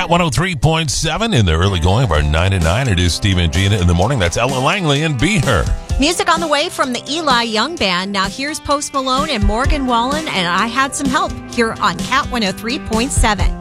Cat 103.7 in the early going of our 9 to 9. It is Steve and Gina in the morning. That's Ella Langley and Be Her. Music on the way from the Eli Young Band. Now here's Post Malone and Morgan Wallen, and I Had Some Help here on Cat 103.7.